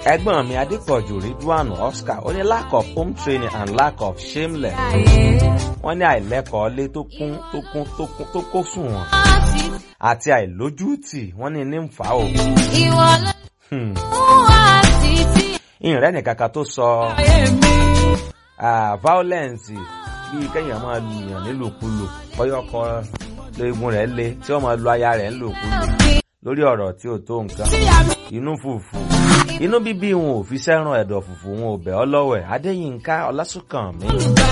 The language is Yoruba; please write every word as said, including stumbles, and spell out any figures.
ẹ̀gbọ́n mi Adépọ̀jù Ridwan Oscar ó ní lack of home training and lack of shameless. Wọ́n ní àìlẹ́kọ̀ọ́ lé tó kún tó kún tó kún tó kó sùn wọn àti àìlójútì wọ́n ní ní ń fà ó. ìrìn nìkan kan tó sọ violence bíi kéèyàn máa lu èèyàn nílòkulò bọ́yọ̀kọ lóògùn rẹ̀ le tí wọ́n máa lu aya rẹ̀ nílòkulò lórí ọ̀rọ̀ tí ò tó nǹkan. Inú fùfù inú bíbí wọn ò fi sẹ́ràn ẹ̀dọ̀ fùfù wọn ò bẹ̀ ọ́ lọ́wẹ̀. Adéyínká Ọlásùnkànmí.